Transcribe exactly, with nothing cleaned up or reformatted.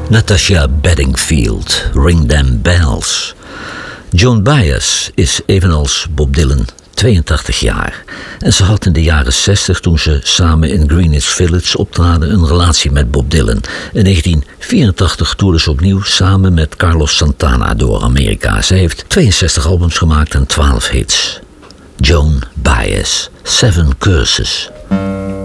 Natasha Bedingfield, Ring Them Bells. Joan Baez is evenals Bob Dylan tweeëntachtig jaar. En ze had in de jaren zestig, toen ze samen in Greenwich Village optraden, een relatie met Bob Dylan. In negentien vierentachtig toerde ze opnieuw samen met Carlos Santana door Amerika. Ze heeft tweeënzestig albums gemaakt en twaalf hits. Joan Baez, Seven Curses.